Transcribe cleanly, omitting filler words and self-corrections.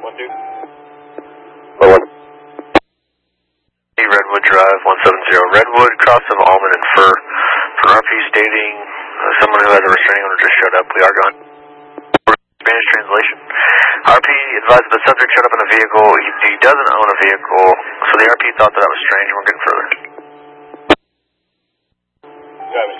Redwood Drive, 170 Redwood, cross of Almond and Fur. For RP stating someone who has a restraining order just showed up. We are going. Spanish translation. RP advised the subject showed up in a vehicle. He doesn't own a vehicle, so the RP thought that was strange. We're getting further.